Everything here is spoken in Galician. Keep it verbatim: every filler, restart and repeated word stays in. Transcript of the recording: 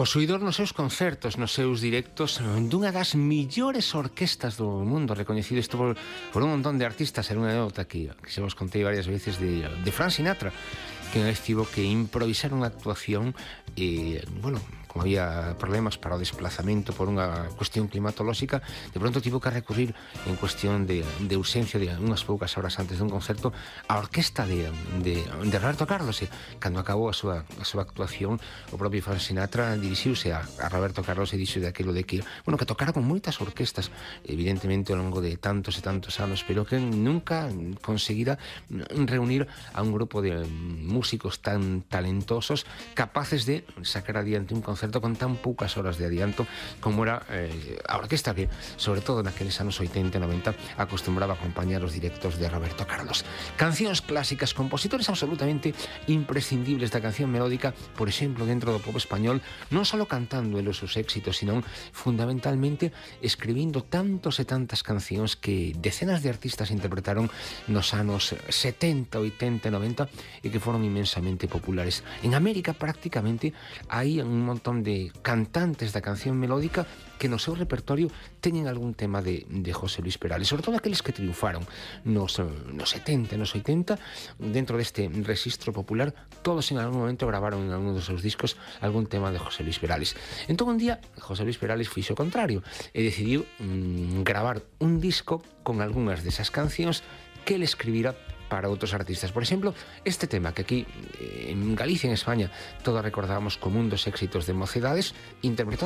Posuidor nos seus concertos, nos seus directos dunha das millores orquestas do mundo, recoñecido isto por, por un montón de artistas. Era unha nota que, que se vos contei varias veces de, de Frank Sinatra, que unha vez tivo que improvisar unha actuación e, bueno, como había problemas para o desplazamento por unha cuestión climatolóxica, de pronto tivo que recurrir en cuestión de, de ausencia de unhas poucas horas antes dun concerto a orquesta de, de, de Roberto Carlos. E cando acabou a súa, a súa actuación, o propio Frank Sinatra dirixiuse a, a Roberto Carlos e dixo de aquilo de que, bueno, que tocara con moitas orquestas, evidentemente ao longo de tantos e tantos anos, pero que nunca conseguira reunir a un grupo de músicos tan talentosos capaces de sacar adiante un concerto con tan poucas horas de adianto como era eh, a orquesta que, sobre todo naqueles anos oitenta e noventa, acostumbraba a acompañar os directos de Roberto Carlos. Cancións clásicas, compositores absolutamente imprescindibles da canción melódica, por exemplo, dentro do pop español, non só cantando eles os éxitos, sino fundamentalmente escribindo tantos e tantas cancións que decenas de artistas interpretaron nos anos setenta, oitenta e noventa e que foron inmensamente populares. En América, prácticamente, hai un montón de cantantes da canción melódica que no seu repertorio teñen algún tema de, de José Luis Perales, sobre todo aqueles que triunfaron nos, nos setenta, nos oitenta, dentro deste registro popular. Todos en algún momento gravaron en algún dos seus discos algún tema de José Luis Perales. Entón un día José Luis Perales fixo o contrario e decidiu mmm, gravar un disco con algunhas desas cancións que ele escribira para outros artistas. Por exemplo, este tema que aquí en Galicia, en España, todos recordábamos como un dos éxitos de Mocedades, interpretado